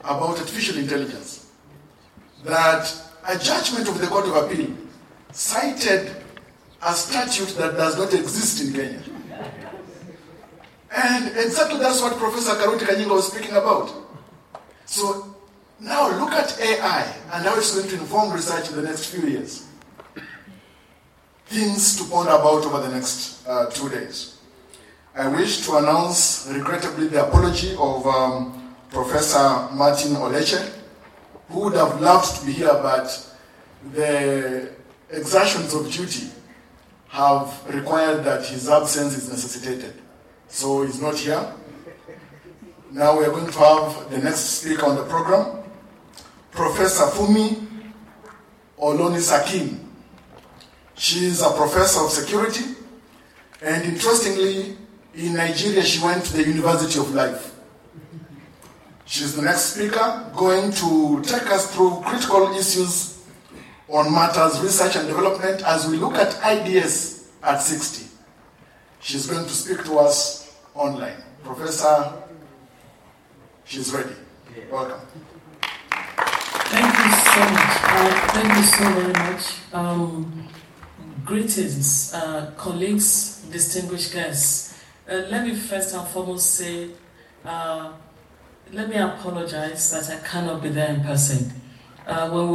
about artificial intelligence that a judgment of the Court of Appeal cited a statute that does not exist in Kenya. And exactly that's what Professor Karuti Kanyinga was speaking about. So now look at AI and how it's going to inform research in the next few years. Things to ponder about over the next 2 days. I wish to announce, regrettably, the apology of Professor Martin Oleche, who would have loved to be here, but the exertions of duty have required that his absence is necessitated. So he's not here. Now we are going to have the next speaker on the program, Professor Fumi Olonisakin. She is a professor of security, and interestingly, in Nigeria, she went to the University of Life. She's the next speaker, going to take us through critical issues on matters research and development as we look at IDS at 60. She's going to speak to us online. Professor, she's ready. Welcome. Thank you so much. Thank you so very much. Greetings, colleagues, distinguished guests. Let me first and foremost say, let me apologize that I cannot be there in person. When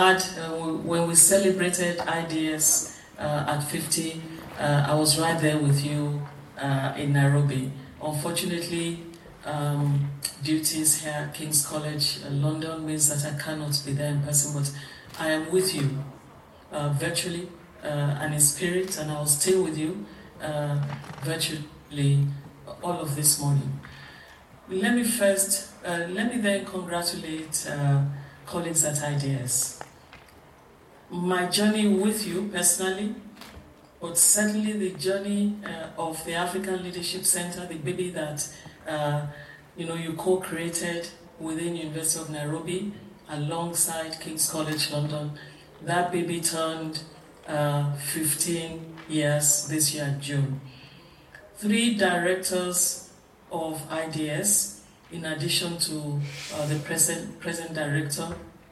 we celebrated IDS at 50, I was right there with you in Nairobi. Unfortunately, duties here at King's College London means that I cannot be there in person, but I am with you virtually and in spirit, and I will stay with you virtually all of this morning. Let me then congratulate colleagues at IDS. My journey with you personally, but certainly the journey of the African Leadership Center, the baby that you co-created within University of Nairobi alongside King's College London. That baby turned 15 years this year, June. 3 directors of IDS, in addition to the present director,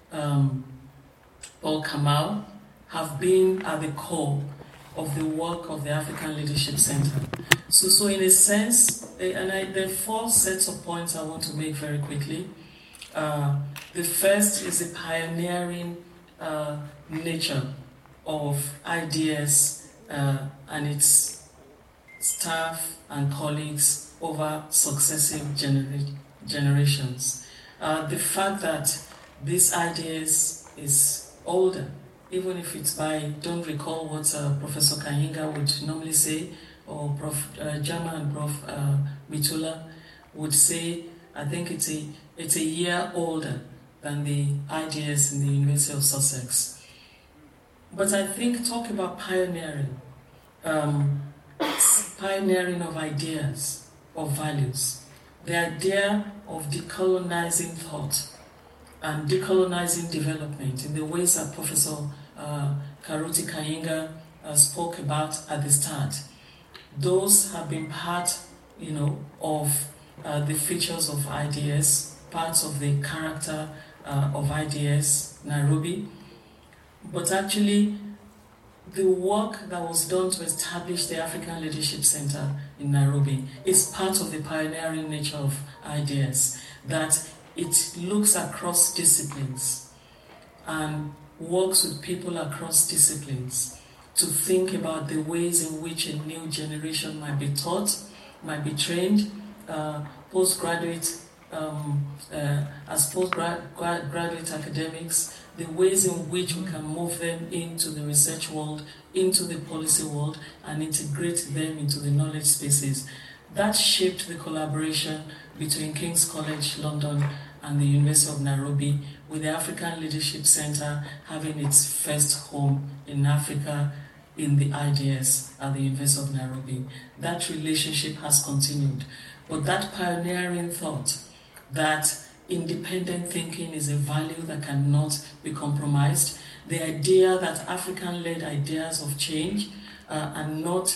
Paul Kamau, have been at the core of the work of the African Leadership Center. So in a sense, there are 4 sets of points I want to make very quickly. The first is the pioneering nature of IDS and its staff and colleagues over successive generations. The fact that this IDS is older, even if it's don't recall what Professor Kanyinga would normally say, or Prof. Jama and Prof. Mitula would say, I think it's a year older than the IDS in the University of Sussex. But I think talk about pioneering of ideas, of values, the idea of decolonizing thought and decolonizing development in the ways that Professor Karuti Kanyinga spoke about at the start. Those have been part, of the features of IDS, parts of the character of IDS Nairobi. But actually, the work that was done to establish the African Leadership Center in Nairobi is part of the pioneering nature of IDS, that it looks across disciplines and works with people across disciplines to think about the ways in which a new generation might be taught, might be trained, postgraduate academics, the ways in which we can move them into the research world, into the policy world, and integrate them into the knowledge spaces. That shaped the collaboration between King's College London and the University of Nairobi, with the African Leadership Center having its first home in Africa in the IDS at the University of Nairobi. That relationship has continued. But that pioneering thought that independent thinking is a value that cannot be compromised, the idea that African-led ideas of change and not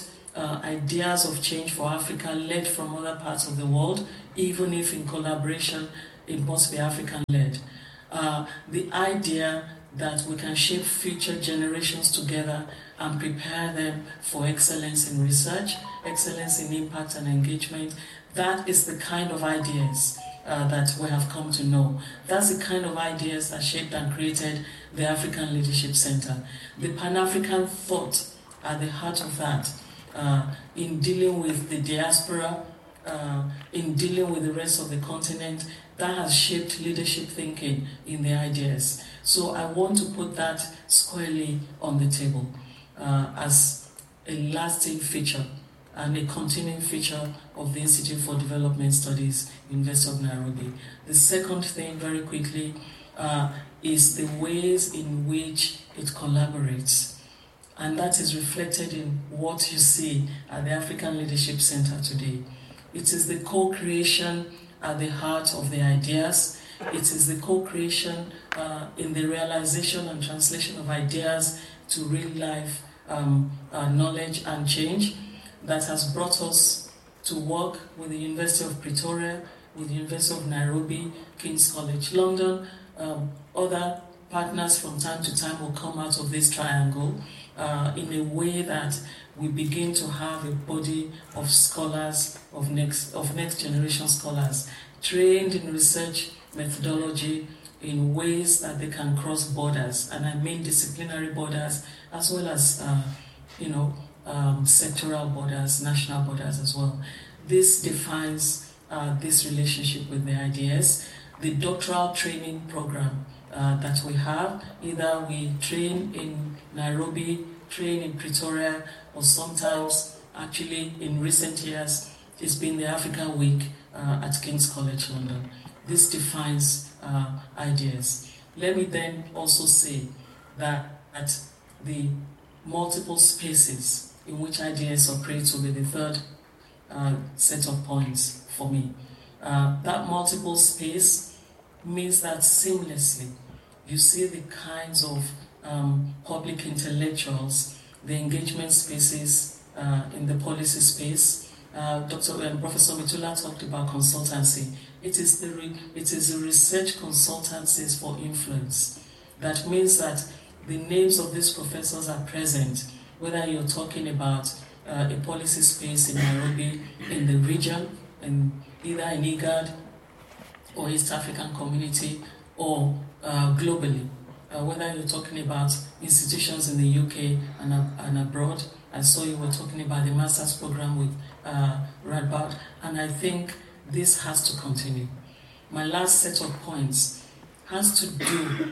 ideas of change for Africa led from other parts of the world, even if in collaboration it must be African-led. The idea that we can shape future generations together and prepare them for excellence in research, excellence in impact and engagement, that is the kind of ideas that we have come to know. That's the kind of ideas that shaped and created the African Leadership Center. The Pan-African thought at the heart of that, in dealing with the diaspora, in dealing with the rest of the continent, that has shaped leadership thinking in the ideas. So I want to put that squarely on the table as a lasting feature and a continuing feature of the Institute for Development Studies, University of Nairobi. The second thing, very quickly, is the ways in which it collaborates. And that is reflected in what you see at the African Leadership Center today. It is the co-creation at the heart of the ideas. It is the co-creation in the realization and translation of ideas to real-life knowledge and change that has brought us to work with the University of Pretoria, with the University of Nairobi, King's College London. Other partners from time to time will come out of this triangle in a way that we begin to have a body of scholars, of next generation scholars, trained in research methodology in ways that they can cross borders, and I mean disciplinary borders as well as sectoral borders, national borders as well. This defines this relationship with the ideas. The doctoral training program that we have, either we train in Nairobi, train in Pretoria, or sometimes, actually in recent years, it's been the Africa Week at King's College London. This defines ideas. Let me then also say that at the multiple spaces in which ideas operate will be the third set of points for me. That multiple space means that seamlessly you see the kinds of public intellectuals, the engagement spaces in the policy space. Professor Mitula talked about consultancy. It is the research consultancies for influence. That means that the names of these professors are present, whether you're talking about a policy space in Nairobi, in the region, either in IGAD or East African Community, or globally, whether you're talking about institutions in the UK and abroad. I saw you were talking about the master's program with Radboud, and I think this has to continue. My last set of points has to do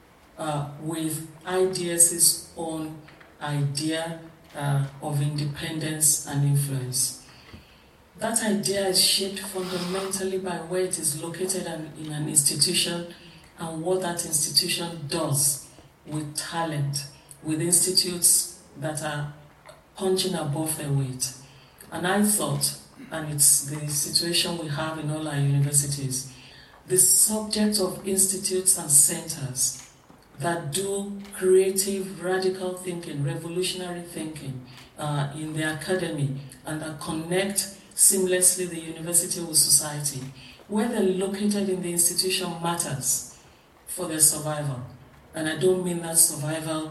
with IDS's own idea of independence and influence. That idea is shaped fundamentally by where it is located in an institution and what that institution does with talent, with institutes that are punching above their weight. And I thought, and it's the situation we have in all our universities, the subject of institutes and centers that do creative, radical thinking, revolutionary thinking in the academy and that connect seamlessly the university with society, where they're located in the institution matters for their survival. And I don't mean that survival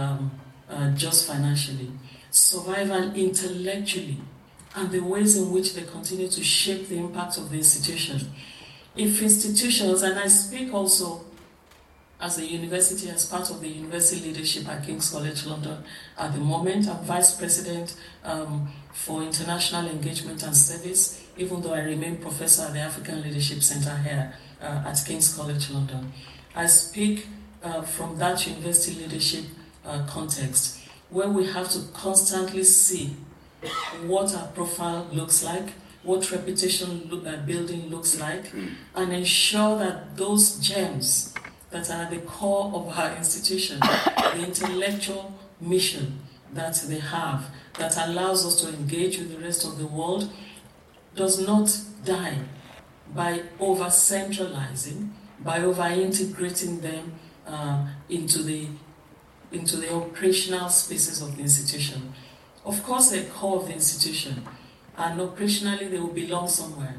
just financially. Survival intellectually, and the ways in which they continue to shape the impact of the institution. If institutions, and I speak also as a university, as part of the university leadership at King's College London at the moment, I'm Vice President for International Engagement and Service, even though I remain Professor at the African Leadership Center here at King's College London. I speak from that university leadership context, where we have to constantly see what our profile looks like, what reputation building looks like, and ensure that those gems that are at the core of our institution, the intellectual mission that they have, that allows us to engage with the rest of the world, does not die by over-centralizing, by over-integrating them into the operational spaces of the institution. Of course, they're core of the institution, and operationally they will belong somewhere.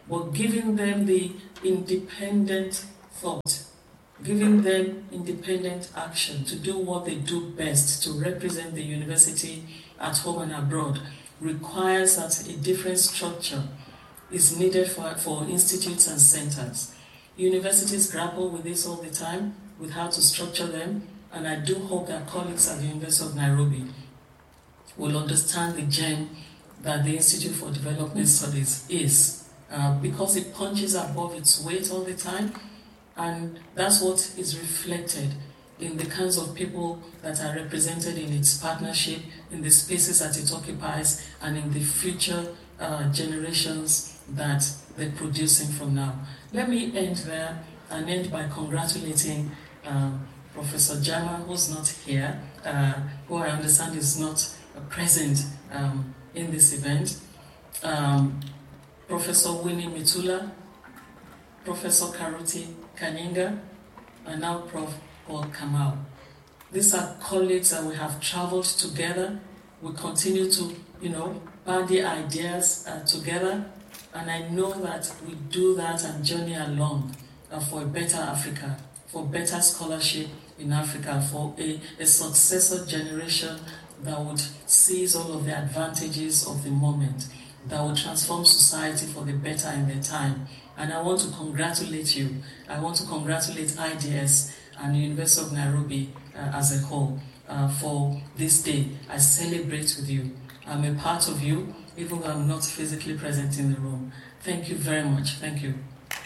but giving them the independent thought, giving them independent action to do what they do best, to represent the university at home and abroad, requires that a different structure is needed for institutes and centers. Universities grapple with this all the time, with how to structure them, and I do hope that colleagues at the University of Nairobi will understand the gem that the Institute for Development Studies is, because it punches above its weight all the time, and that's what is reflected in the kinds of people that are represented in its partnership, in the spaces that it occupies, and in the future generations that they're producing from now. Let me end there and end by congratulating Professor Jama, who's not here, who I understand is not present in this event, Professor Winnie Mitula, Professor Karuti Kanyinga, and now Prof. Paul Kamau. These are colleagues that we have traveled together. We continue to, bandy ideas together, and I know that we do that and journey along for a better Africa, for better scholarship in Africa, for a successor generation that would seize all of the advantages of the moment, that would transform society for the better in their time. And I want to congratulate you. I want to congratulate IDS and the University of Nairobi as a whole for this day. I celebrate with you. I'm a part of you, even though I'm not physically present in the room. Thank you very much. Thank you.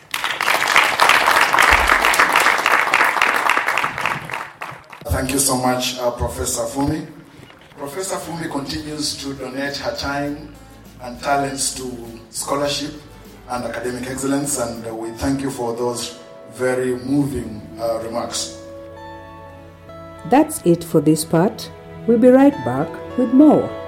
Thank you so much, Professor Fumi. Professor Fumi continues to donate her time and talents to scholarship and academic excellence, and we thank you for those very moving remarks. That's it for this part. We'll be right back with more.